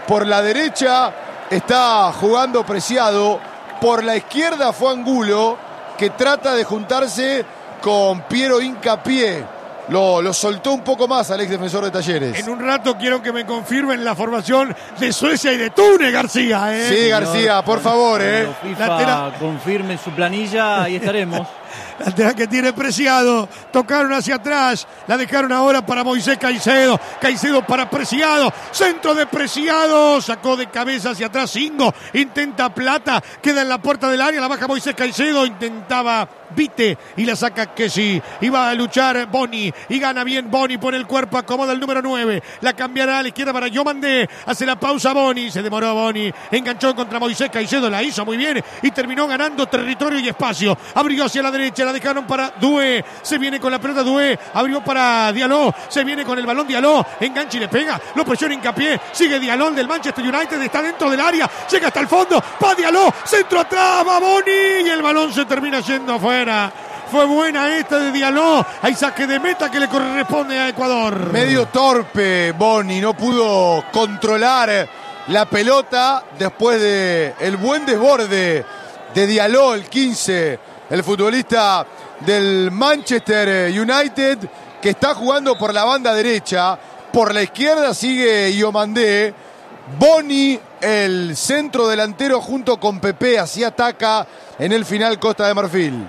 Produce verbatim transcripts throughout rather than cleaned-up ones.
Por la derecha está jugando Preciado. Por la izquierda fue Angulo, que trata de juntarse con Piero Hincapié. Lo, lo soltó un poco más al ex defensor de Talleres. En un rato quiero que me confirmen la formación de Suecia y de Túnez, García. ¿eh? Sí, García, por favor. Cuando ¿eh? FIFA Lateral. confirme su planilla, ahí estaremos. Lateral que tiene Preciado. Tocaron hacia atrás. La dejaron ahora para Moisés Caicedo. Caicedo para Preciado. Centro de Preciado. Sacó de cabeza hacia atrás Ingo. Intenta Plata. Queda en la puerta del área. La baja Moisés Caicedo. Intentaba Vite. Y la saca Kessi. Iba a luchar Boni. Y gana bien Boni. Pone el cuerpo. Acomoda el número nueve. La cambiará a la izquierda para Yomandé. Hace la pausa Boni. Se demoró Boni. Enganchó contra Moisés Caicedo. La hizo muy bien. Y terminó ganando territorio y espacio. Abrió hacia la derecha. La dejaron para Doué. Se viene con la pelota Doué. Abrió para Diallo. Se viene con el balón Diallo. Engancha y le pega. Lo presiona Hincapié. Sigue Diallo del Manchester United. Está dentro del área. Llega hasta el fondo. Va Diallo. Centro atrás. Va Boni. Y el balón se termina yendo afuera. Fue buena esta de Diallo. Hay saque de meta que le corresponde a Ecuador. Medio torpe Boni. No pudo controlar la pelota después de el buen desborde de Diallo, el quince. El futbolista del Manchester United, que está jugando por la banda derecha. Por la izquierda sigue Yomandé. Boni, el centro delantero, junto con Pepe, así ataca en el final Costa de Marfil.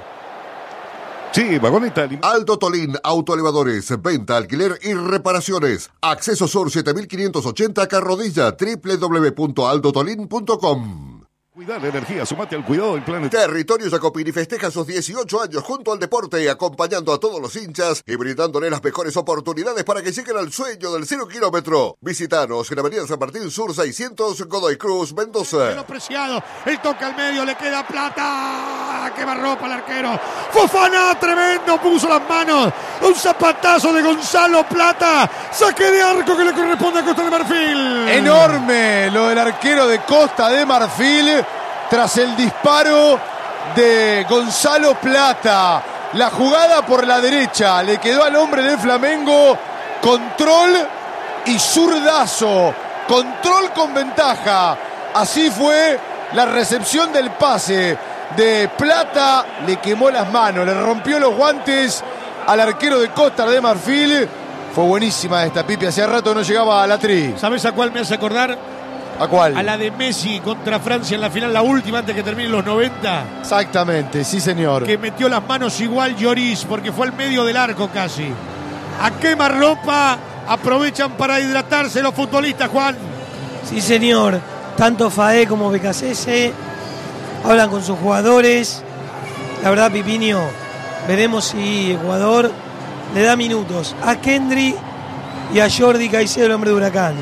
Sí, vagoneta. Aldo Tolín, autoelevadores, venta, alquiler y reparaciones. Acceso Sur siete mil quinientos ochenta, Carrodilla, doble u doble u doble u punto aldo tolín punto com. Cuidar la energía, sumate al cuidado del planeta. Territorio Jacopini festeja sus dieciocho años junto al deporte, acompañando a todos los hinchas y brindándole las mejores oportunidades para que lleguen al sueño del cero kilómetro. Visítanos en Avenida San Martín Sur seiscientos, Godoy Cruz, Mendoza. Preciado, él toca al medio, le queda Plata, quema ropa al arquero. Fofana, tremendo, puso las manos. Un zapatazo de Gonzalo Plata. Saque de arco que le corresponde a Costa de Marfil. Enorme lo del arquero de Costa de Marfil. Tras el disparo de Gonzalo Plata. La jugada por la derecha. Le quedó al hombre del Flamengo. Control y zurdazo. Control con ventaja. Así fue la recepción del pase de Plata. Le quemó las manos. Le rompió los guantes al arquero de Costa de Marfil. Fue buenísima esta, Pipi. Hacía rato no llegaba a la tri. ¿Sabes a cuál me hace acordar? ¿A cuál? A la de Messi contra Francia en la final, la última antes que terminen los noventa. Exactamente, sí señor. Que metió las manos igual Lloris, porque fue al medio del arco casi. A quemarropa aprovechan para hidratarse los futbolistas, Juan. Sí señor, tanto Faé como Becasese hablan con sus jugadores. La verdad, Pipinio, veremos si Ecuador le da minutos a Kendry y a Jordi Caicedo, el hombre de Huracán.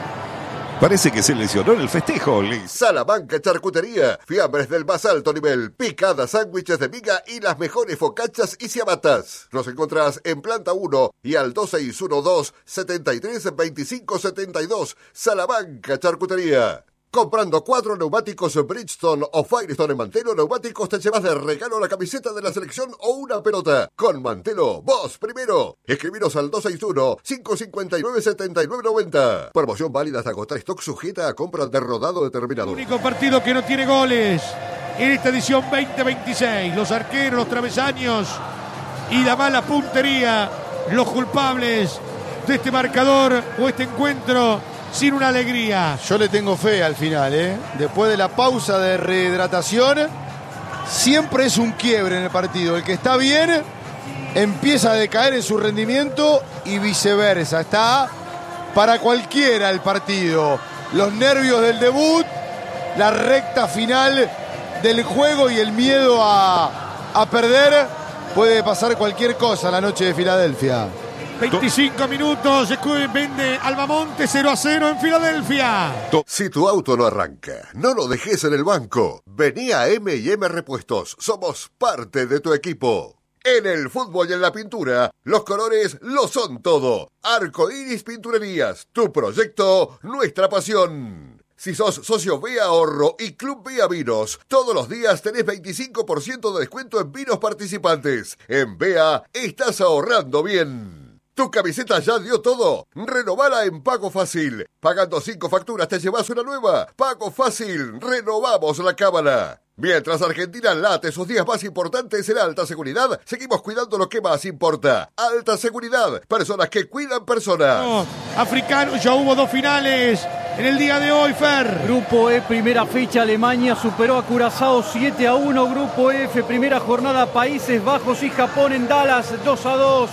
Parece que se lesionó en el festejo, Liz. Salamanca Charcutería. Fiambres del más alto nivel. Picadas, sándwiches de miga y las mejores focachas y ciabatas. Nos encontrás en planta uno y al dos seis uno dos, setenta y tres, veinticinco setenta y dos. Salamanca Charcutería. Comprando cuatro neumáticos Bridgestone o Firestone en Mantelo Neumáticos, te llevas de regalo la camiseta de la selección o una pelota. Con Mantelo, vos primero. Escribiros al dos seis uno, cinco cinco nueve, siete nueve nueve cero. Promoción válida hasta agotar stock, sujeta a compras de rodado determinado. Único partido que no tiene goles en esta edición veinte veintiséis. Los arqueros, los travesaños y la mala puntería, los culpables de este marcador o este encuentro sin una alegría. Yo le tengo fe al final, ¿eh? Después de la pausa de rehidratación, siempre es un quiebre en el partido. El que está bien empieza a decaer en su rendimiento y viceversa. Está para cualquiera el partido. Los nervios del debut, la recta final del juego y el miedo a, a perder. Puede pasar cualquier cosa la noche de Filadelfia. veinticinco minutos, vende Albamonte cero a cero en Filadelfia. Si tu auto no arranca, no lo dejes en el banco. Vení a eme y eme Repuestos, somos parte de tu equipo. En el fútbol y en la pintura, los colores lo son todo. Arcoiris Pinturerías, tu proyecto, nuestra pasión. Si sos socio B Ahorro y Club Vía Vinos, todos los días tenés veinticinco por ciento de descuento en vinos participantes. En B A estás ahorrando bien. ¿Tu camiseta ya dio todo? Renovala en Pago Fácil. Pagando cinco facturas te llevas una nueva. Pago Fácil. Renovamos la cámara. Mientras Argentina late sus días más importantes en alta seguridad, seguimos cuidando lo que más importa. Alta seguridad. Personas que cuidan personas. No, africano, ya hubo dos finales en el día de hoy, Fer. Grupo E, primera fecha, Alemania superó a Curazao siete a uno. Grupo F, primera jornada, Países Bajos y Japón en Dallas dos a dos.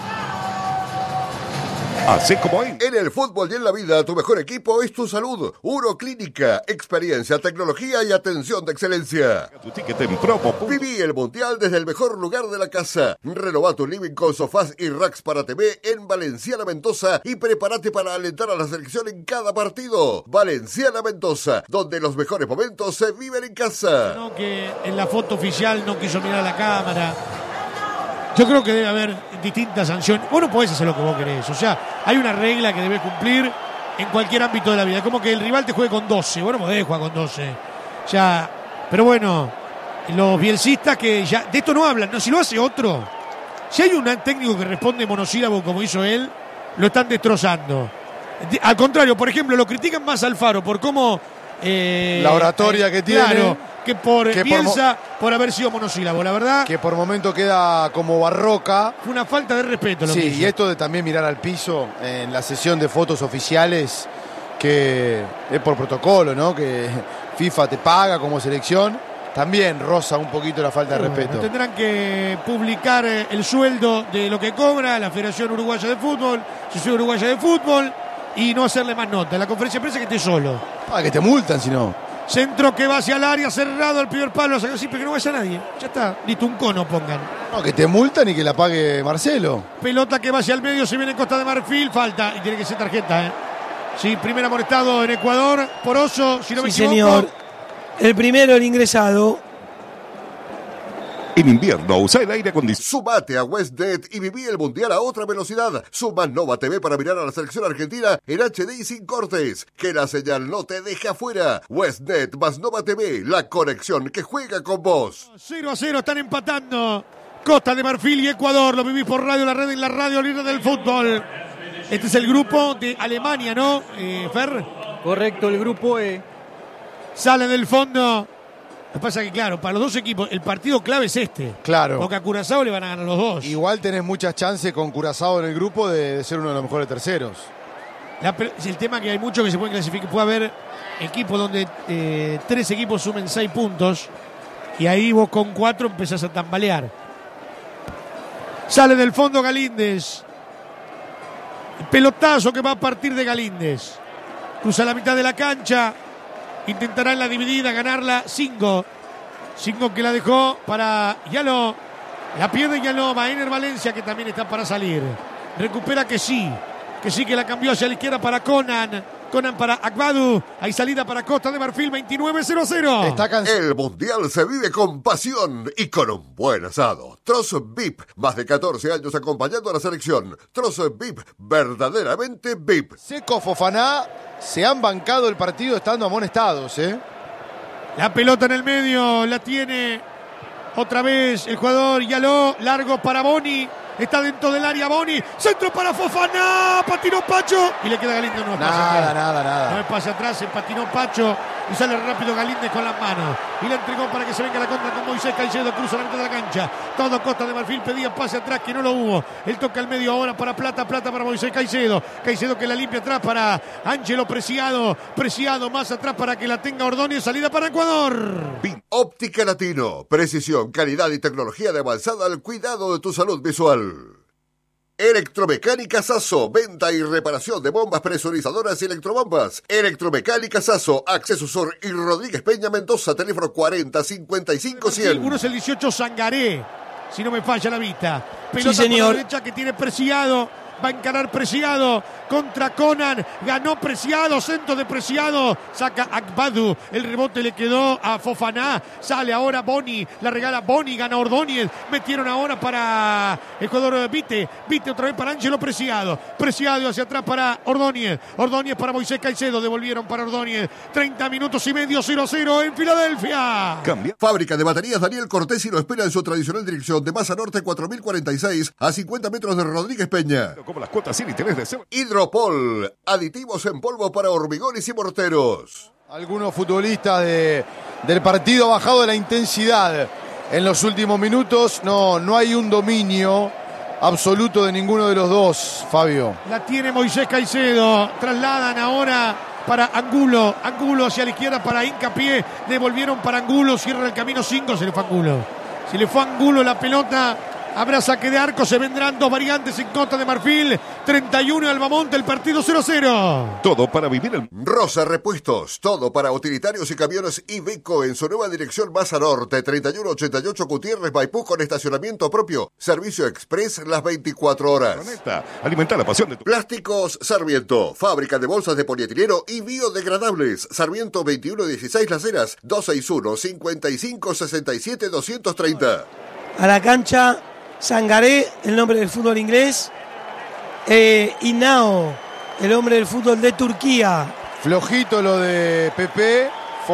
Así como hoy. En el fútbol y en la vida, tu mejor equipo es tu salud. Uroclínica, experiencia, tecnología y atención de excelencia. Tu ticket en promo. Viví el Mundial desde el mejor lugar de la casa. Renova tu living con sofás y racks para T V en Valenciana Mendoza y prepárate para alentar a la selección en cada partido. Valenciana Mendoza, donde los mejores momentos se viven en casa. No, que en la foto oficial no quiso mirar a la cámara. Yo creo que debe haber distintas sanciones. Vos no podés hacer lo que vos querés. O sea, hay una regla que debes cumplir en cualquier ámbito de la vida. Es como que el rival te juegue con doce. Vos no podés jugar con doce. O sea, pero bueno, los bielcistas que ya de esto no hablan. No, si lo hace otro. Si hay un técnico que responde monosílabo como hizo él, lo están destrozando. Al contrario, por ejemplo, lo critican más a Alfaro por cómo... Eh, la oratoria eh, que tiene. Claro, que por que Bielsa, por, por haber sido monosílabo. La verdad, que por momento queda como barroca. fue una falta de respeto. Lo Sí, que hizo. y esto de también mirar al piso en la sesión de fotos oficiales, que es por protocolo, ¿no? Que FIFA te paga como selección, también roza un poquito la falta de Bueno, respeto. tendrán que publicar el sueldo de lo que cobra la Federación Uruguaya de Fútbol, Asociación Uruguaya de Fútbol, y no hacerle más nota. En la conferencia de prensa que esté solo. Ah, que te multan si no. Centro que va hacia el área, cerrado al primer palo, sacó siempre que no vaya nadie. Ya está, listo, un cono pongan. No, que te multan y que la pague Marcelo. Pelota que va hacia el medio, se viene en Costa de Marfil, falta, y tiene que ser tarjeta, ¿eh? Sí, primer amonestado en Ecuador, Poroso, si no me Sí, equivoco. señor. El primero, el ingresado. En invierno, usa el aire acondicionado. Sumate a WestNet y viví el Mundial a otra velocidad. Suma Nova T V para mirar a la selección argentina en H D y sin cortes. Que la señal no te deje afuera. WestNet más Nova T V, la conexión que juega con vos. cero a cero, están empatando Costa de Marfil y Ecuador. Lo vivís por Radio La Red, en la radio líder del fútbol. Este es el grupo de Alemania, ¿no, eh, Fer? Correcto, el grupo E. Sale del fondo. Lo que pasa es que, claro, para los dos equipos, el partido clave es este. Claro. Porque a Curazao le van a ganar los dos. Igual tenés muchas chances con Curazao en el grupo de, de ser uno de los mejores terceros. La, es el tema que hay mucho que se pueden clasificar. Puede haber equipos donde eh, tres equipos sumen seis puntos. Y ahí vos con cuatro empezás a tambalear. Sale del fondo Galíndez. El pelotazo que va a partir de Galíndez. Cruza la mitad de la cancha. Intentará en la dividida ganarla Singo. Singo que la dejó para Yaló. La pierde Yaló. Va Ener Valencia que también está para salir. Recupera que sí. Que sí que la cambió hacia la izquierda para Conan. Conan para Akbadu. Hay salida para Costa de Marfil. veintinueve cero cero. Está cansado. El Mundial se vive con pasión y con un buen asado. Trozo V I P. Más de catorce años acompañando a la selección. Trozo V I P. Verdaderamente V I P. Seco, Fofaná se han bancado el partido estando amonestados, ¿eh? La pelota en el medio. La tiene otra vez el jugador Yaló. Largo para Boni. Está dentro del área Boni. Centro para Fofaná. Patinó Pacho. Y le queda Galíndez. No es pase Nada, atrás. nada, No nada. es pase atrás. Se patinó Pacho. Y sale rápido Galíndez con las manos. Y le entregó para que se venga la contra con Moisés Caicedo. Cruza la mitad de la cancha. Todo Costa de Marfil pedía pase atrás que no lo hubo. El toque al medio ahora para Plata. Plata para Moisés Caicedo. Caicedo que la limpia atrás para Ángelo Preciado. Preciado más atrás para que la tenga Ordóñez. Salida para Ecuador. Óptica Latino. Precisión, calidad y tecnología de avanzada al cuidado de tu salud visual. Electromecánica Sasso, venta y reparación de bombas presurizadoras y electrobombas. Electromecánica Sasso, Acceso Sur y Rodríguez Peña Mendoza, teléfono cuarenta cincuenta y cinco cien. Uno es el dieciocho Sangaré, si no me falla la vista. Pelota Sí, señor. por la derecha que tiene Preciado. Va a encarar Preciado contra Conan. Ganó Preciado, centro de Preciado. Saca Akbadu. El rebote le quedó a Fofaná. Sale ahora Boni. La regala Boni. Gana Ordóñez. Metieron ahora para el jugador Vite. Vite otra vez para Ángelo Preciado. Preciado hacia atrás para Ordóñez. Ordóñez para Moisés Caicedo. Devolvieron para Ordóñez. treinta minutos y medio, cero a cero en Filadelfia. Cambia. Fábrica de baterías Daniel Cortés y lo espera en su tradicional dirección de Masa Norte cuatro mil cuarenta y seis a cincuenta metros de Rodríguez Peña. como las cuotas sin interés de ser. Hidropol, aditivos en polvo para hormigones y morteros. Algunos futbolistas de, del partido ha bajado la intensidad en los últimos minutos. No, no hay un dominio absoluto de ninguno de los dos, Fabio. La tiene Moisés Caicedo. Trasladan ahora para Angulo. Angulo hacia la izquierda para Hincapié. Devolvieron para Angulo. Cierra el camino cinco. Se le fue Angulo. Se le fue Angulo la pelota. Habrá saque de arco, se vendrán dos variantes en Costa de Marfil. treinta y uno Albamonte, el partido cero cero. Todo para vivir el... Rosa Repuestos, todo para utilitarios y camiones Iveco en su nueva dirección Maza Norte, treinta y uno ochenta y ocho Gutiérrez, Maipú, con estacionamiento propio. Servicio express las veinticuatro horas. planeta. Alimenta la pasión de tu... Plásticos Sarmiento, fábrica de bolsas de polietileno y biodegradables. Sarmiento veintiuno dieciséis Las Heras, dos seis uno, cinco cinco, seis siete, dos tres cero. A la cancha, Sangaré, el nombre del fútbol inglés. Eh, Inao, el hombre del fútbol de Turquía. Flojito lo de Pepe.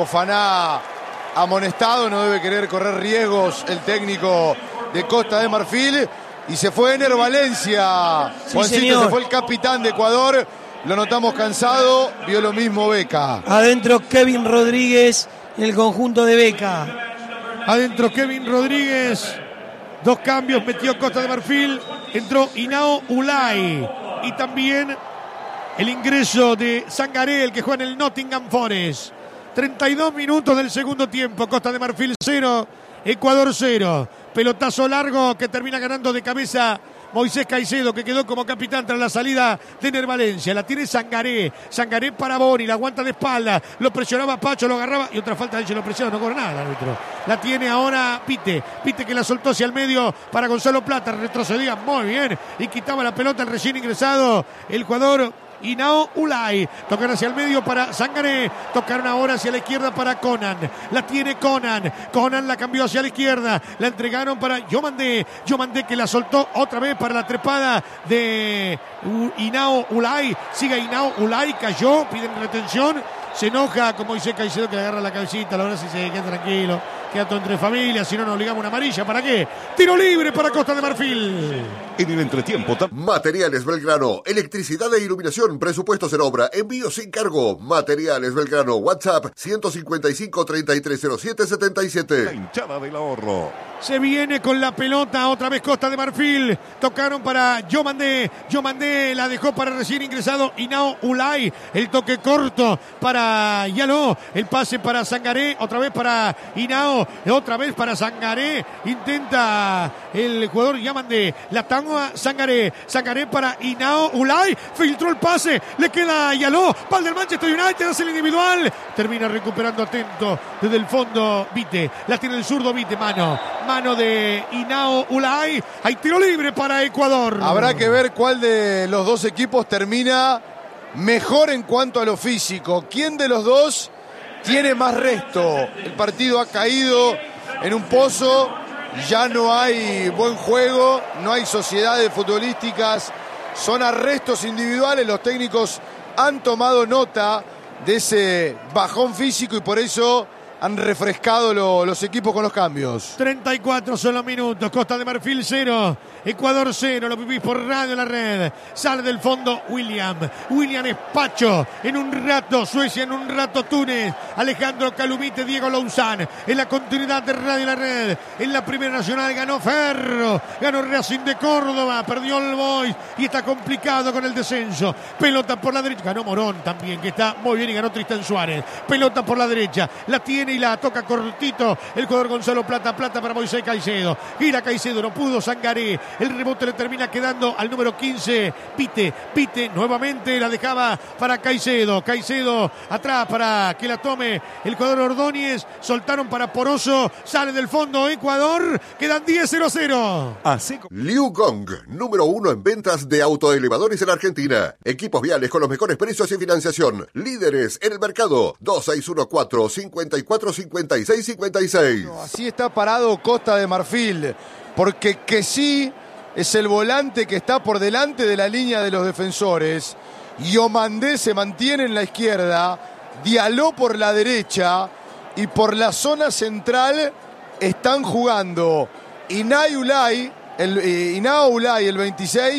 Fofaná amonestado, no debe querer correr riesgos el técnico de Costa de Marfil. Y se fue Ener Valencia. Sí, Juancito, señor. se fue el capitán de Ecuador. Lo notamos cansado. Vio lo mismo Beca. Adentro Kevin Rodríguez, en el conjunto de Beca. Adentro Kevin Rodríguez. Dos cambios metió Costa de Marfil. Entró Inao Ulay. Y también el ingreso de Sangaré, el que juega en el Nottingham Forest. treinta y dos minutos del segundo tiempo. Costa de Marfil cero, Ecuador cero. Pelotazo largo que termina ganando de cabeza Moisés Caicedo, que quedó como capitán tras la salida de Ener Valencia. La tiene Sangaré. Sangaré para Boni, la aguanta de espalda. Lo presionaba Pacho, lo agarraba. Y otra falta de él, lo presiona, no corre nada el árbitro. La tiene ahora Pite. Pite que la soltó hacia el medio para Gonzalo Plata. Retrocedía muy bien y quitaba la pelota el recién ingresado el jugador Inao Ulay. Tocan hacia el medio para Sangaré. Tocaron ahora hacia la izquierda para Conan. La tiene Conan. Conan la cambió hacia la izquierda. La entregaron para Yomandé. Yomandé que la soltó otra vez para la trepada de Inao Ulay. Sigue Inao Ulay. Cayó. Piden retención. Se enoja como dice Caicedo, que le agarra la cabecita. La verdad sí se queda tranquilo. Queda todo entre familias. Si no, nos obligamos una amarilla. ¿Para qué? Tiro libre para Costa de Marfil. En el entretiempo... tam- Materiales Belgrano, electricidad e iluminación, presupuestos en obra, envío sin cargo. Materiales Belgrano, WhatsApp ciento cincuenta y cinco, treinta y tres cero siete, setenta y La siete. hinchada del ahorro. Se viene con la pelota otra vez Costa de Marfil. Tocaron para Yomandé. Yomandé la dejó para recién ingresado Inao Ulay. El toque corto para Yaló. El pase para Sangaré. Otra vez para Inao. Otra vez para Sangaré. Intenta el jugador Yomandé. La tangua Sangaré. Sangaré para Inao Ulay. Filtró el pase. Le queda Yaló. Pal del Manchester United. Hace el individual. Termina recuperando atento desde el fondo Vite. La tiene el zurdo Vite. Mano. Mano de Inao Ulay. Hay tiro libre para Ecuador. Habrá que ver cuál de los dos equipos termina mejor en cuanto a lo físico. ¿Quién de los dos tiene más resto? El partido ha caído en un pozo. Ya no hay buen juego. No hay sociedades futbolísticas. Son arrestos individuales. Los técnicos han tomado nota de ese bajón físico y por eso han refrescado lo, los equipos con los cambios. treinta y cuatro son los minutos. Costa de Marfil cero, Ecuador cero. Lo vivís por Radio La Red. Sale del fondo William. William es Pacho. En un rato Suecia, en un rato Túnez. Alejandro Calumite, Diego Louzán. En la continuidad de Radio La Red. En la Primera Nacional ganó Ferro. Ganó Racing de Córdoba. Perdió el Boys. Y está complicado con el descenso. Pelota por la derecha. Ganó Morón también, que está muy bien. Y ganó Tristan Suárez. Pelota por la derecha. La tiene y la toca cortito el jugador Gonzalo Plata. Plata para Moisés Caicedo. Gira Caicedo, no pudo Sangaré. El rebote le termina quedando al número quince. Pite, Pite nuevamente la dejaba para Caicedo. Caicedo atrás para que la tome el jugador Ordóñez. Soltaron para Poroso. Sale del fondo Ecuador. Quedan diez cero cero. Así como... Liu Gong, número uno en ventas de autoelevadores en Argentina. Equipos viales con los mejores precios y financiación. Líderes en el mercado. dos seis uno cuatro, cinco cuatro, cinco seis cinco seis. Así está parado Costa de Marfil, porque que sí es el volante que está por delante de la línea de los defensores. Yomandé se mantiene en la izquierda, Diallo por la derecha y por la zona central están jugando Inao Ulay, el, eh, Inao Ulay, el veintiséis,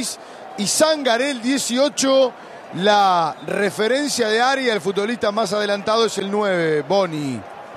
y Sangaré el dieciocho. La referencia de área, el futbolista más adelantado es el nueve, Boni.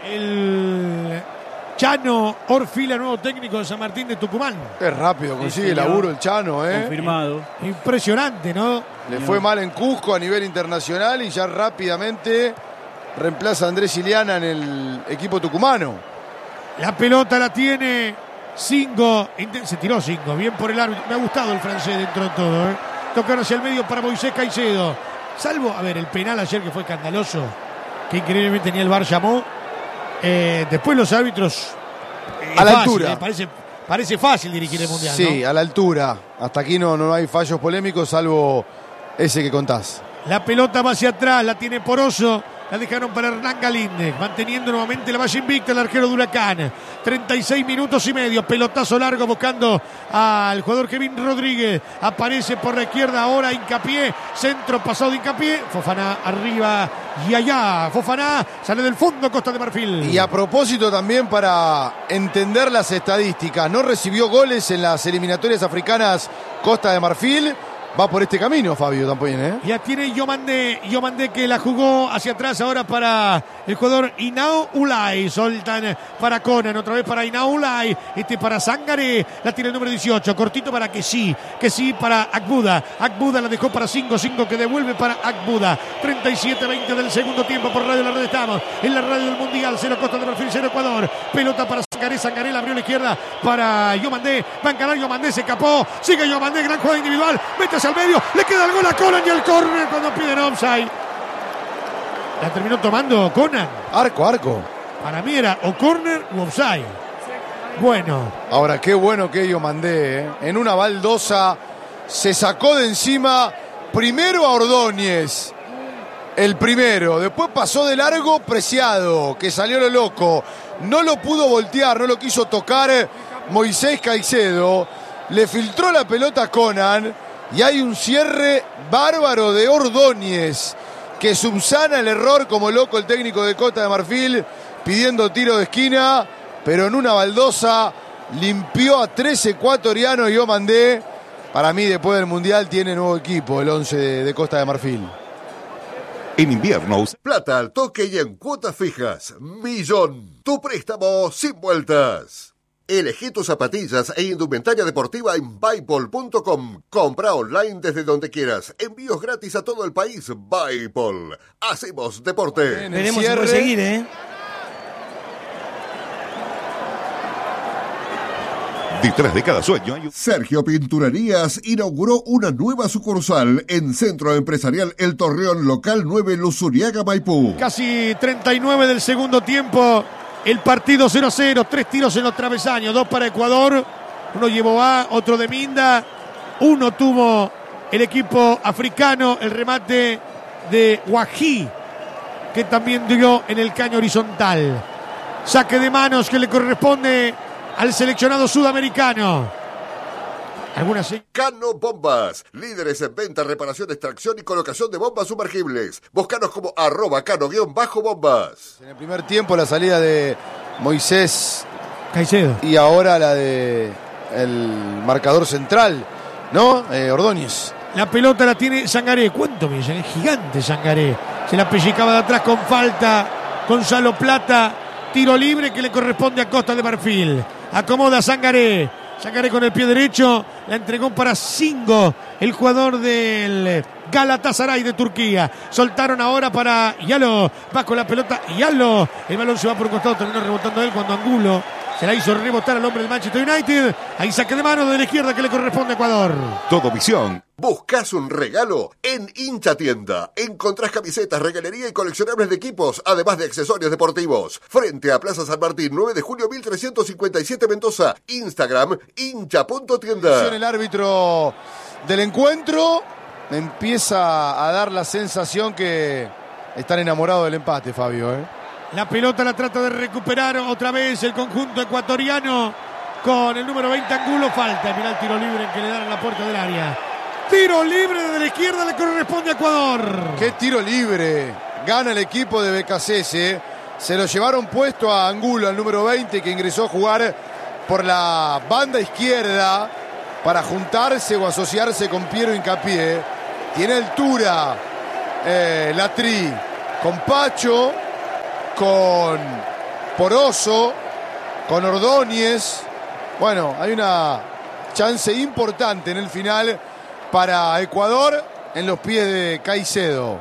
El Chano Orfila, nuevo técnico de San Martín de Tucumán. Qué rápido consigue el laburo el Chano, ¿eh? Confirmado. Impresionante, ¿no? Le fue mal en Cusco a nivel internacional y ya rápidamente reemplaza a Andrés Iliana en el equipo tucumano. La pelota la tiene Singo. Se tiró Singo, bien por el árbitro. Me ha gustado el francés dentro de todo, ¿eh? Tocar hacia el medio para Moisés Caicedo. Salvo, a ver, el penal ayer que fue escandaloso, que increíblemente ni el V A R llamó. Eh, después los árbitros. Eh, a la fácil, altura. Eh, parece, parece fácil dirigir el Mundial, Sí, ¿no? a la altura. Hasta aquí no, no hay fallos polémicos, salvo ese que contás. La pelota va hacia atrás, la tiene Poroso. La dejaron para Hernán Galíndez, manteniendo nuevamente la valla invicta el arquero de Huracán. treinta y seis minutos y medio, pelotazo largo buscando al jugador Kevin Rodríguez. Aparece por la izquierda ahora Hincapié, centro pasado de Hincapié. Fofana arriba y allá. Fofana sale del fondo, Costa de Marfil. Y a propósito también para entender las estadísticas, no recibió goles en las eliminatorias africanas Costa de Marfil. Va por este camino, Fabio, también, ¿eh? Ya tiene Yomandé, Yomandé que la jugó hacia atrás ahora para el jugador Inao Ulay. Soltan para Conan, otra vez para Inao Ulay. Este para Sangaré, la tiene el número dieciocho. Cortito para que sí, que sí para Akbuda. Akbuda la dejó para cinco, cinco que devuelve para Akbuda. treinta y siete veinte del segundo tiempo por Radio La Red estamos. En la radio del Mundial, cero Costa de Marfil, cero Ecuador. Pelota para Sangaré, Sangaré la abrió a la izquierda para Yomandé. Va a encarar Yomandé, se escapó. Sigue Yomandé, gran jugada individual. Vete al medio, le queda el gol a Conan y el córner cuando piden offside. La terminó tomando Conan. Arco, arco. Para mí era o córner u offside. Bueno. Ahora, qué bueno que yo mandé, ¿eh? En una baldosa se sacó de encima primero a Ordóñez. El primero. Después pasó de largo Preciado, que salió lo loco. No lo pudo voltear, no lo quiso tocar Moisés Caicedo. Le filtró la pelota a Conan. Y hay un cierre bárbaro de Ordóñez que subsana el error como loco el técnico de Costa de Marfil pidiendo tiro de esquina, pero en una baldosa limpió a tres ecuatorianos y yo mandé. Para mí después del Mundial tiene nuevo equipo el once de, de Costa de Marfil. En invierno. Plata al toque y en cuotas fijas. Millón. Tu préstamo sin vueltas. Elegí tus zapatillas e indumentaria deportiva en Buypol punto com. Compra online desde donde quieras. Envíos gratis a todo el país. Buypol. Hacemos deporte. Veremos si puede seguir, ¿eh? Detrás de cada sueño hay un... Sergio Pinturerías inauguró una nueva sucursal en Centro Empresarial El Torreón, local nueve, Luzuriaga, Maipú. Casi treinta y nueve del segundo tiempo. El partido cero a cero, tres tiros en los travesaños, dos para Ecuador, uno llevó A, otro de Minda, uno tuvo el equipo africano, el remate de Guají, que también dio en el caño horizontal. Saque de manos que le corresponde al seleccionado sudamericano. Algunas... Cano Bombas, líderes en venta, reparación, extracción y colocación de bombas sumergibles. Búscanos como arroba cano-bombas. En el primer tiempo la salida de Moisés Caicedo y ahora la de el marcador central, ¿no? Eh, Ordóñez. La pelota la tiene Sangaré. ¿Cuánto mide? Es gigante Sangaré. Se la pellizcaba de atrás con falta. Gonzalo Plata. Tiro libre que le corresponde a Costa de Marfil. Acomoda Sangaré. Sangaré con el pie derecho, la entregó para Singo, el jugador del Galatasaray de Turquía. Soltaron ahora para Yalo, va con la pelota Yalo, el balón se va por un costado, terminó rebotando él cuando Angulo se la hizo rebotar al hombre del Manchester United. Ahí saque de mano de la izquierda que le corresponde a Ecuador. Todo visión. ¿Buscas un regalo? En Hincha Tienda encontrás camisetas, regalería y coleccionables de equipos, además de accesorios deportivos. Frente a Plaza San Martín, nueve de julio mil trescientos cincuenta y siete, Mendoza. Instagram, hincha punto tienda. El árbitro del encuentro me empieza a dar la sensación que están enamorados del empate, Fabio, ¿eh? La pelota la trata de recuperar otra vez el conjunto ecuatoriano con el número veinte Angulo. Falta, mirá el tiro libre que le dan en la puerta del área. Tiro libre de la izquierda le corresponde a Ecuador. ¡Qué tiro libre! Gana el equipo de Becasese. Se lo llevaron puesto a Angulo, al número veinte, que ingresó a jugar por la banda izquierda. para juntarse o asociarse con Piero Hincapié. Tiene altura eh, Latri con Pacho, con Poroso, con Ordóñez. Bueno, hay una chance importante en el final para Ecuador en los pies de Caicedo.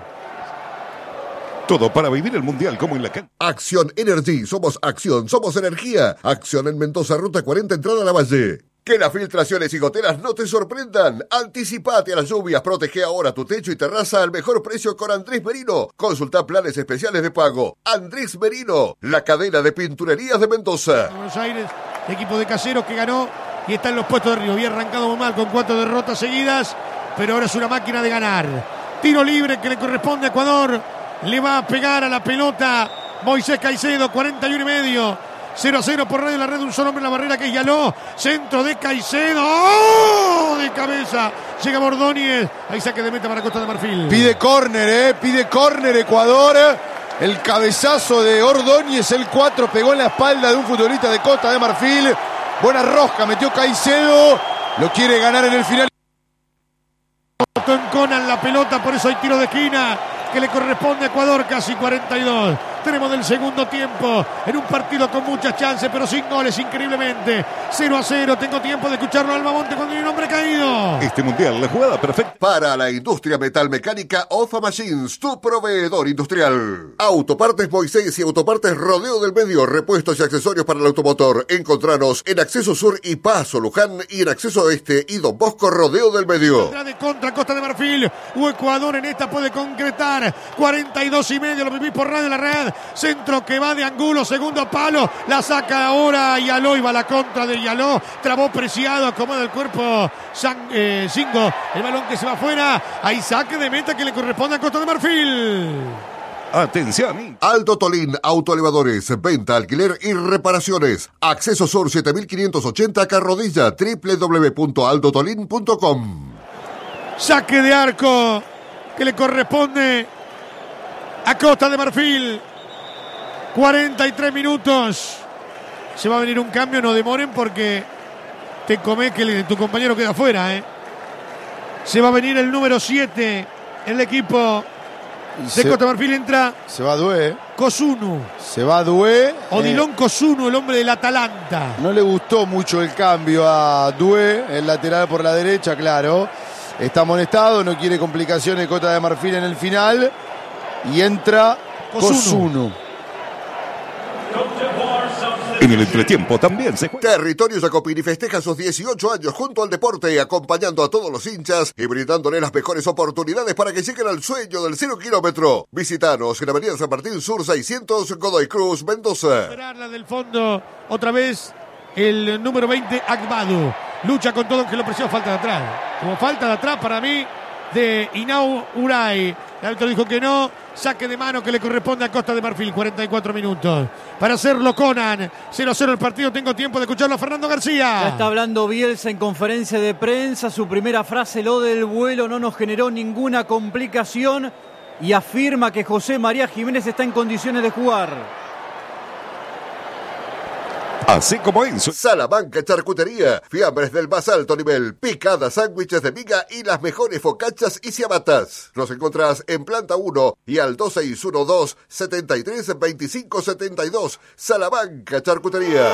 Todo para vivir el Mundial como en la cancha. Acción Energy, somos acción, somos energía. Acción en Mendoza, ruta cuarenta, entrada a la Valle. Que las filtraciones y goteras no te sorprendan. Anticipate a las lluvias, protege ahora tu techo y terraza al mejor precio con Andrés Merino. Consulta planes especiales de pago. Andrés Merino, la cadena de pinturerías de Mendoza. Buenos Aires, equipo de Caseros que ganó y está en los puestos de arriba. Había arrancado muy mal con cuatro derrotas seguidas, pero ahora es una máquina de ganar. Tiro libre que le corresponde a Ecuador. Le va a pegar a la pelota Moisés Caicedo, cuarenta y uno y medio. cero a cero por Radio La Red, un solo hombre en la barrera que es Yaló. Centro de Caicedo. ¡Oh! De cabeza. Llega Ordóñez. Ahí saque de meta para Costa de Marfil. Pide córner, ¿eh? Pide córner Ecuador. El cabezazo de Ordóñez, el cuatro, pegó en la espalda de un futbolista de Costa de Marfil. Buena rosca, metió Caicedo. Lo quiere ganar en el final. En Conan la pelota, por eso hay tiro de esquina que le corresponde a Ecuador, casi cuarenta y dos. Tenemos del segundo tiempo en un partido con muchas chances, pero sin goles, increíblemente. cero a cero. Tengo tiempo de escucharlo a Alba Monte cuando hay un hombre caído. Este Mundial, la jugada perfecta. Para la industria metalmecánica, Ofa Machines, tu proveedor industrial. Autopartes Moisés y Autopartes Rodeo del Medio, repuestos y accesorios para el automotor. Encontranos en Acceso Sur y Paso Luján y en Acceso Este y Don Bosco Rodeo del Medio. Entra de contra Costa de Marfil o Ecuador en esta puede concretar. cuarenta y dos y medio, lo vivís por Radio La Red. Centro que va de Angulo, segundo palo, la saca ahora Yaló, iba a la contra de Yaló, trabó Preciado, acomoda el cuerpo San, eh, Singo, el balón que se va afuera, hay saque de meta que le corresponde a Costa de Marfil. Atención. Aldo Tolín, autoelevadores, venta, alquiler y reparaciones. Acceso Sur siete mil quinientos ochenta, Carrodilla, doble u doble u doble u punto aldo tolín punto com. Saque de arco que le corresponde a Costa de Marfil. cuarenta y tres minutos. Se va a venir un cambio, no demoren porque te comés que le, tu compañero queda fuera, ¿eh? Se va a venir el número siete, el equipo de se, Costa de Marfil. Entra se va Dué. Cosunu. Se va Dué. Odilon eh, Cosunu, el hombre del Atalanta. No le gustó mucho el cambio a Dué, el lateral por la derecha, claro. Está amonestado, no quiere complicaciones Costa de Marfil en el final. Y entra Cosunu. Cosunu. En el entretiempo también se juega. Territorio Jacopini festeja sus dieciocho años junto al deporte, acompañando a todos los hinchas y brindándole las mejores oportunidades para que lleguen al sueño del cero kilómetro. Visítanos en Avenida San Martín Sur seiscientos, Godoy Cruz, Mendoza. Esperarla del fondo, otra vez el número veinte, Agbadu. Lucha con todo, aunque lo presiona, falta de atrás. Como falta de atrás para mí de Inau Uray. El árbitro dijo que no. Saque de mano que le corresponde a Costa de Marfil. cuarenta y cuatro minutos. Para hacerlo Conan. cero a cero el partido. Tengo tiempo de escucharlo a Fernando García. Ya está hablando Bielsa en conferencia de prensa. Su primera frase, lo del vuelo no nos generó ninguna complicación. Y afirma que José María Jiménez está en condiciones de jugar. Así como Enzo. Salamanca Charcutería, fiambres del más alto nivel, picadas, sándwiches de miga y las mejores focachas y ciabatas. Nos encontrás en planta uno y al dos seis uno dos, setenta y tres, veinticinco setenta y dos. Salamanca Charcutería.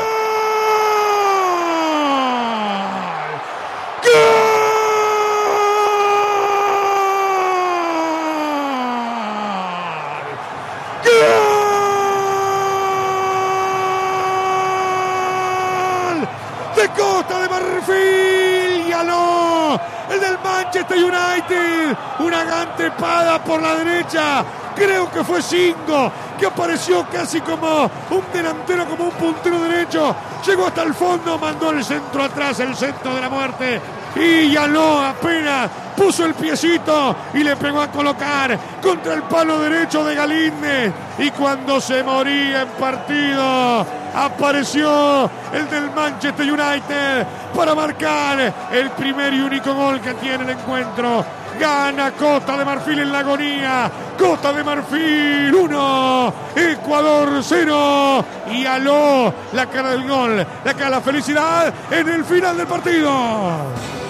De Costa de Marfil, Yaló, el del Manchester United, una gran trepada por la derecha, creo que fue Singo, que apareció casi como un delantero, como un puntero derecho, llegó hasta el fondo, mandó el centro atrás, el centro de la muerte, y Yaló apenas puso el piecito y le pegó a colocar contra el palo derecho de Galíndez, y cuando se moría en partido apareció el del Manchester United para marcar el primer y único gol que tiene el encuentro. Gana Costa de Marfil en la agonía. Costa de Marfil uno, Ecuador cero. Y Aló, la cara del gol, la cara de la felicidad en el final del partido.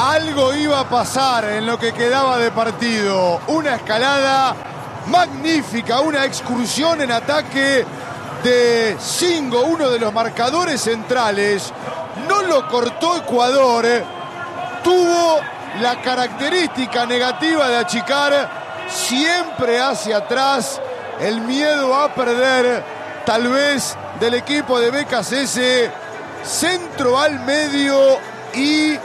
algo iba a pasar en lo que quedaba de partido. Una escalada magnífica, una excursión en ataque de Singo, uno de los marcadores centrales. No lo cortó Ecuador, tuvo la característica negativa de achicar siempre hacia atrás, el miedo a perder tal vez del equipo de B K C S. Centro al medio y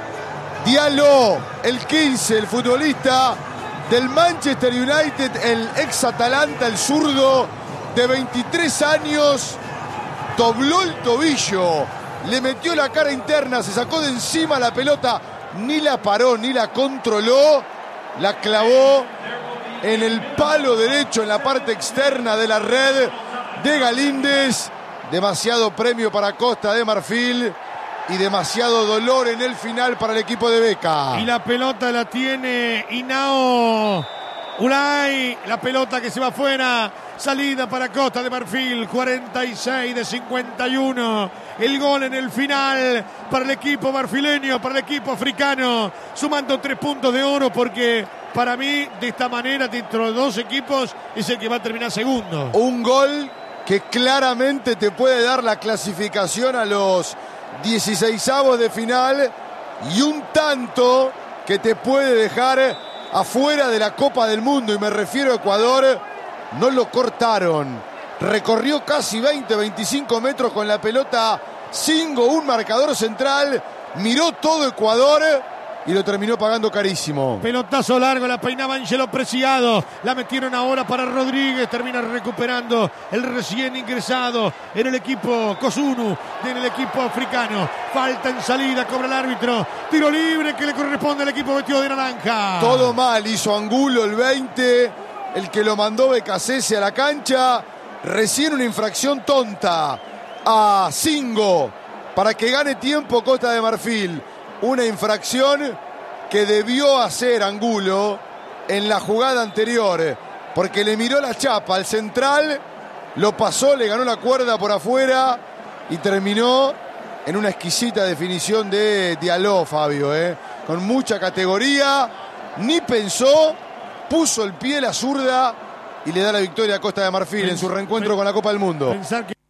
Diallo, el quince, el futbolista del Manchester United, el ex Atalanta, el zurdo de veintitrés años, dobló el tobillo, le metió la cara interna, se sacó de encima la pelota, ni la paró ni la controló, la clavó en el palo derecho, en la parte externa de la red de Galíndez. Demasiado premio para Costa de Marfil y demasiado dolor en el final para el equipo de Beca. Y la pelota la tiene Inao Ulay, la pelota que se va afuera, salida para Costa de Marfil, cuarenta y seis de cincuenta y uno, el gol en el final para el equipo marfileño, para el equipo africano, sumando tres puntos de oro, porque para mí de esta manera, dentro de dos equipos, es el que va a terminar segundo. Un gol que claramente te puede dar la clasificación a los dieciseisavos de final y un tanto que te puede dejar afuera de la Copa del Mundo, y me refiero a Ecuador. No lo cortaron, recorrió casi veinte, veinticinco metros con la pelota Singo, un marcador central, miró todo Ecuador y lo terminó pagando carísimo. Pelotazo largo, la peinaba Ángelo Preciado, la metieron ahora para Rodríguez, termina recuperando el recién ingresado en el equipo Cosunu, en el equipo africano. Falta en salida, cobra el árbitro, tiro libre que le corresponde al equipo vestido de naranja. Todo mal, hizo Angulo el veinte, el que lo mandó B K C S a la cancha. Recién una infracción tonta a Singo para que gane tiempo Costa de Marfil. Una infracción que debió hacer Angulo en la jugada anterior, porque le miró la chapa al central, lo pasó, le ganó la cuerda por afuera y terminó en una exquisita definición de Diallo, Fabio, ¿eh? Con mucha categoría, ni pensó, puso el pie, la zurda, y le da la victoria a Costa de Marfil en su reencuentro con la Copa del Mundo. Pensar que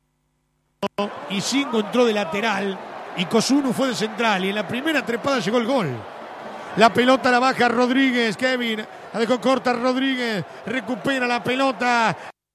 y Singo entró de lateral y Cosunu fue de central, y en la primera trepada llegó el gol. La pelota la baja Rodríguez, Kevin, la dejó corta Rodríguez, recupera la pelota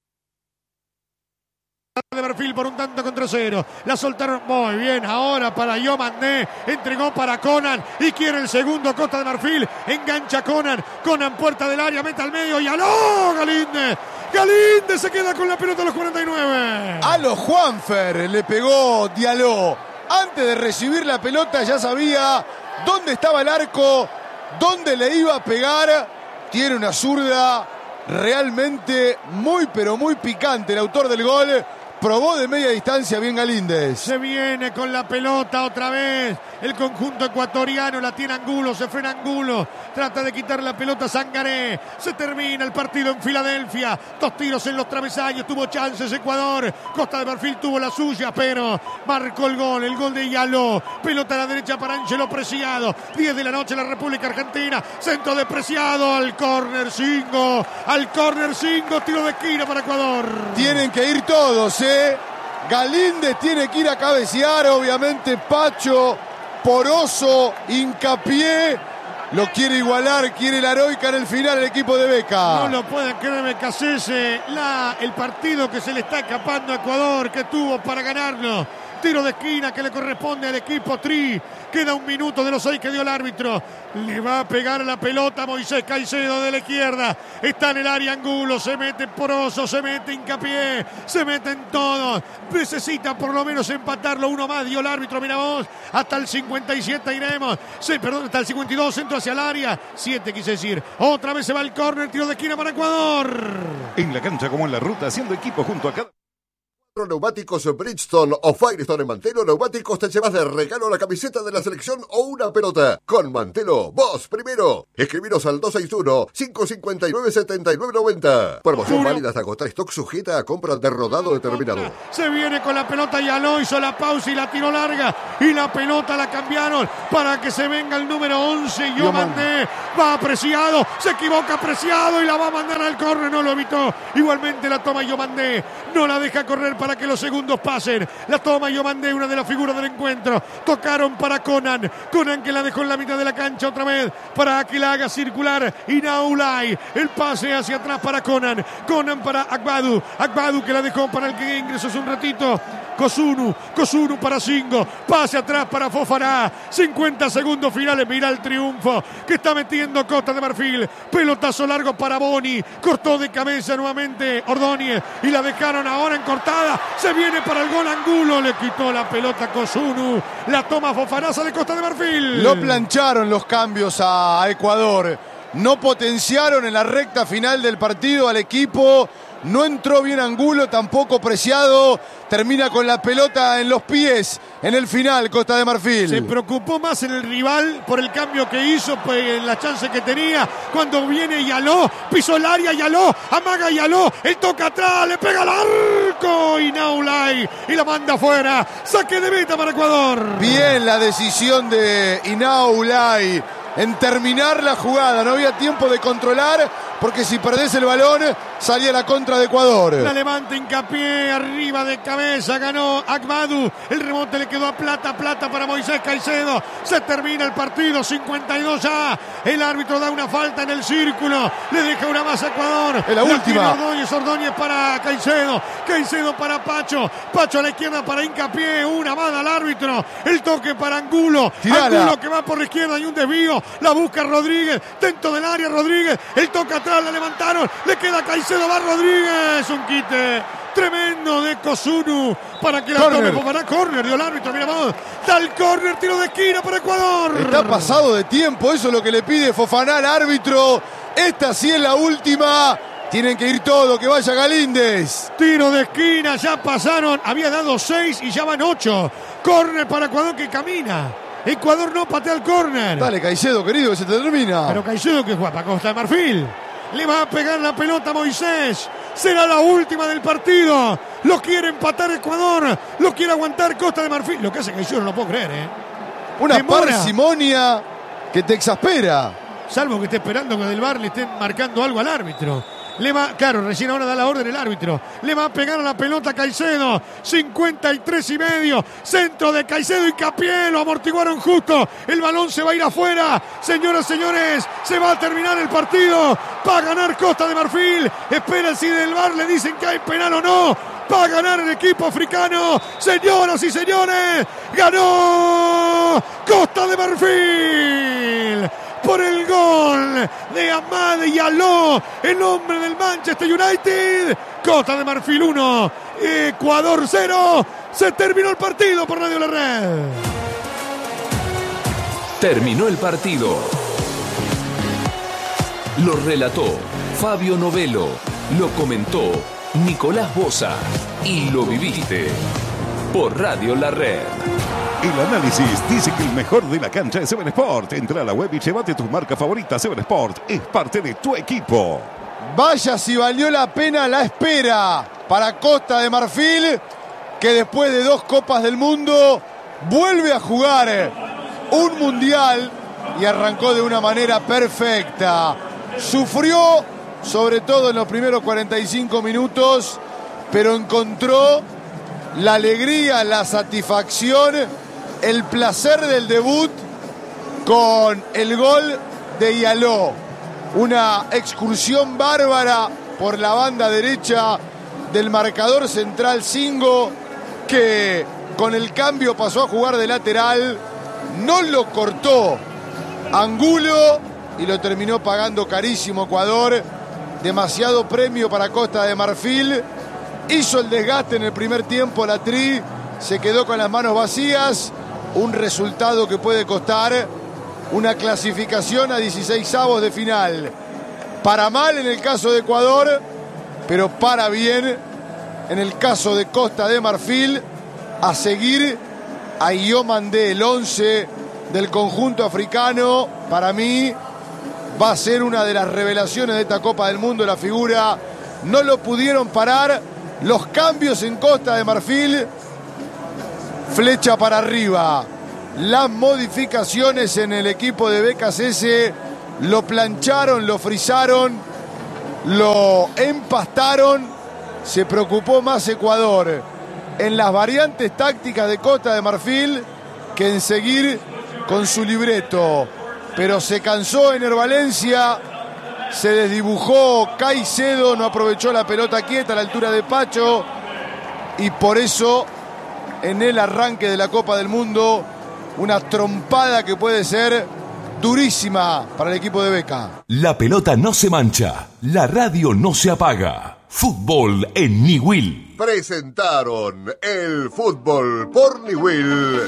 de Marfil por un tanto contra cero, la soltaron muy bien, ahora para Yomandé, entregó para Conan y quiere el segundo Costa de Marfil, engancha Conan, Conan puerta del área, mete al medio y ¡aló! Galíndez, Galíndez se queda con la pelota a los cuarenta y nueve. A los Juanfer le pegó Diallo. Antes de recibir la pelota ya sabía dónde estaba el arco, dónde le iba a pegar. Tiene una zurda realmente muy pero muy picante el autor del gol. Probó de media distancia bien Galíndez. Se viene con la pelota otra vez el conjunto ecuatoriano, la tiene Angulo, se frena Angulo, trata de quitar la pelota Sangaré, se termina el partido en Filadelfia, dos tiros en los travesaños, tuvo chances Ecuador, Costa de Marfil tuvo la suya, pero marcó el gol, el gol de Diallo, pelota a la derecha para Ángelo Preciado, diez de la noche en la República Argentina, centro de Preciado, al córner Singo, al córner Singo, tiro de esquina para Ecuador. Tienen que ir todos, ¿eh? Galíndez tiene que ir a cabecear, obviamente Pacho, Poroso, Hincapié, lo quiere igualar, quiere la heroica en el final el equipo de Beca. No lo pueden creer B K C S, la, el partido que se le está escapando a Ecuador, que tuvo para ganarlo. Tiro de esquina que le corresponde al equipo Tri. Queda un minuto de los seis que dio el árbitro. Le va a pegar la pelota a Moisés Caicedo de la izquierda. Está en el área Angulo. Se mete Poroso, se mete Hincapié. Se meten todos. Necesita por lo menos empatarlo. Uno más dio el árbitro. Mira vos. Hasta el cincuenta y siete iremos. Sí, perdón, hasta el cincuenta y dos. Centro hacia el área. siete quise decir. Otra vez se va el córner. Tiro de esquina para Ecuador. En la cancha como en la ruta, haciendo equipo junto a cada... Neumáticos Bridgestone o Firestone en Mantelo Neumáticos te llevas de regalo la camiseta de la selección o una pelota. Con Mantelo, vos primero. Escribiros al dos seis uno, cinco cinco nueve, siete nueve nueve cero. Promoción válida hasta agotar stock, sujeta a compra de rodado determinado. Se viene con la pelota y Aló hizo la pausa y la tiró larga. Y la pelota la cambiaron para que se venga el número once. Yo mandé, va apreciado, se equivoca apreciado y la va a mandar al córner, no lo evitó. Igualmente la toma Yo mandé, no la deja correr para que los segundos pasen. La toma Yo mandé, una de las figuras del encuentro. Tocaron para Conan. Conan que la dejó en la mitad de la cancha otra vez para que la haga circular. Inaulay. El pase hacia atrás para Conan. Conan para Agbadu. Agbadu que la dejó para el que ingresó hace un ratito. Kosunu. Kosunu para Singo. Pase atrás para Fofana. cincuenta segundos finales. Mira el triunfo que está metiendo Costa de Marfil. Pelotazo largo para Boni. Cortó de cabeza nuevamente Ordóñez. Y la dejaron ahora en cortada. Se viene para el gol Angulo. Le quitó la pelota Kosunu. La toma Fofanaza de Costa de Marfil. Lo plancharon los cambios a Ecuador. No potenciaron en la recta final del partido al equipo. No entró bien Angulo, tampoco Preciado. Termina con la pelota en los pies en el final Costa de Marfil. Se preocupó más en el rival por el cambio que hizo, pues, en la chance que tenía. Cuando viene Yaló, pisó el área Yaló, amaga Yaló, él toca atrás, le pega al arco y Inaulay y la manda afuera. Saque de meta para Ecuador. Bien la decisión de Inaulay en terminar la jugada. No había tiempo de controlar porque si perdés el balón salía la contra de Ecuador. La levanta Hincapié arriba de cabeza, ganó Agbadu. El rebote le quedó a Plata, Plata para Moisés Caicedo. Se termina el partido, cincuenta y dos ya. El árbitro da una falta en el círculo. Le deja una más a Ecuador. Es la, la última. Ordóñez, Ordóñez para Caicedo. Caicedo para Pacho. Pacho a la izquierda para Hincapié. Una más al árbitro. El toque para Angulo. Tirala. Angulo que va por la izquierda y un desvío. La busca Rodríguez. Dentro del área Rodríguez. El toque atrás, la levantaron. Le queda Caicedo, va Rodríguez. Un quite tremendo de Kosunu para que la corner. tome Fofana. Córner dio el árbitro, mira vamos. Da el córner, tiro de esquina para Ecuador. Está pasado de tiempo, eso es lo que le pide Fofana al árbitro. Esta sí es la última. Tienen que ir todos, que vaya Galíndez. Tiro de esquina, ya pasaron. Había dado seis y ya van ocho. Córner para Ecuador que camina. Ecuador no patea el córner. Dale, Caicedo, querido, que se te termina. Pero Caicedo que juega para Costa de Marfil. Le va a pegar la pelota a Moisés. Será la última del partido. Lo quiere empatar Ecuador. Lo quiere aguantar Costa de Marfil. Lo que hace Caicedo no lo puedo creer, ¿eh? Una Demora. parsimonia que te exaspera. Salvo que esté esperando que del V A R le estén marcando algo al árbitro. Le va, claro, recién ahora da la orden el árbitro. Le va a pegar a la pelota Caicedo. cincuenta y tres y medio. Centro de Caicedo y Hincapié. Lo amortiguaron justo. El balón se va a ir afuera. Señoras, señores, se va a terminar el partido. Va a ganar Costa de Marfil. Espera si del V A R le dicen que hay penal o no. Va a ganar el equipo africano. Señoras y señores, ganó Costa de Marfil. Por el gol de Amad Yaló, el hombre del Manchester United. Costa de Marfil uno, Ecuador cero. Se terminó el partido por Radio La Red. Terminó el partido. Lo relató Fabio Novelo. Lo comentó Nicolás Boza. Y lo viviste por Radio La Red. El análisis dice que el mejor de la cancha es Seven Sport. Entra a la web y llévate tus marcas favoritas. Seven Sport es parte de tu equipo. Vaya si valió la pena la espera para Costa de Marfil, que después de dos Copas del Mundo vuelve a jugar un Mundial y arrancó de una manera perfecta. Sufrió, sobre todo en los primeros cuarenta y cinco minutos, pero encontró la alegría, la satisfacción, el placer del debut con el gol de Yaló. Una excursión bárbara por la banda derecha del marcador central Singo, que con el cambio pasó a jugar de lateral. No lo cortó Angulo y lo terminó pagando carísimo Ecuador. Demasiado premio para Costa de Marfil. Hizo el desgaste en el primer tiempo la Tri, se quedó con las manos vacías. Un resultado que puede costar una clasificación a dieciseisavos de final. Para mal en el caso de Ecuador, pero para bien en el caso de Costa de Marfil, a seguir. Ahí yo mandé el once del conjunto africano. Para mí va a ser una de las revelaciones de esta Copa del Mundo, la figura. No lo pudieron parar. Los cambios en Costa de Marfil, flecha para arriba. Las modificaciones en el equipo de B K C S, lo plancharon, lo frizaron, lo empastaron. Se preocupó más Ecuador en las variantes tácticas de Costa de Marfil que en seguir con su libreto. Pero se cansó Ener Valencia, se desdibujó Caicedo, no aprovechó la pelota quieta a la altura de Pacho, y por eso en el arranque de la Copa del Mundo una trompada que puede ser durísima para el equipo de Beca. La pelota no se mancha, la radio no se apaga. Fútbol en Niwil. Presentaron el fútbol por Niwil.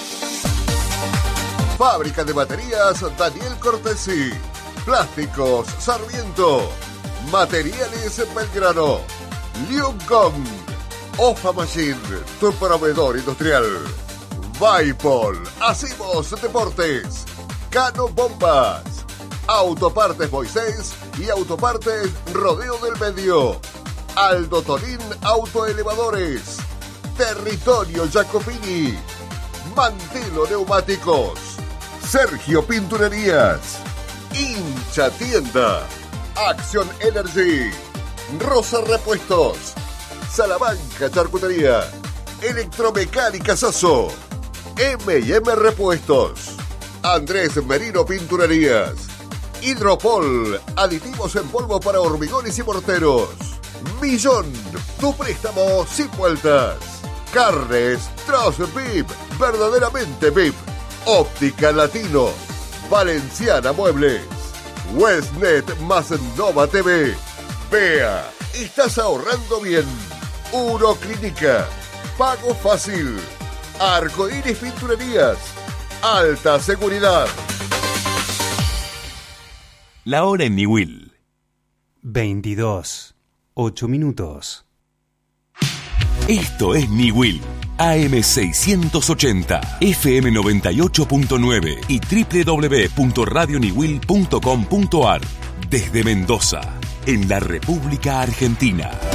Fábrica de baterías Daniel Cortesi. Plásticos Sarmiento. Materiales Belgrano. Liuncon. Ofa Machine, tu proveedor industrial. Vaipol. Hacemos deportes. Cano Bombas. Autopartes Moisés y Autopartes Rodeo del Medio. Aldo Torín Autoelevadores. Territorio Jacopini. Mantelo Neumáticos. Sergio Pinturerías. Hincha Tienda. Acción Energy. Rosa Repuestos. Salamanca Charcutería. Electromecánica Sasso. eme y eme Repuestos. Andrés Merino Pinturerías. Hidropol, aditivos en polvo para hormigones y morteros. Millón, tu préstamo sin vueltas. Carnes Troz V I P, verdaderamente V I P. Óptica Latino, Valenciana Muebles. Westnet más Nova T V. Vea, estás ahorrando bien. Uroclínica, pago fácil. Arcoíris Pinturerías, alta seguridad. La hora en Niwil. veintidós, ocho minutos. Esto es Niwil, A M seiscientos ochenta, F M noventa y ocho punto nueve y doble u doble u doble u punto radio niwil punto com punto a r. Desde Mendoza, en la República Argentina.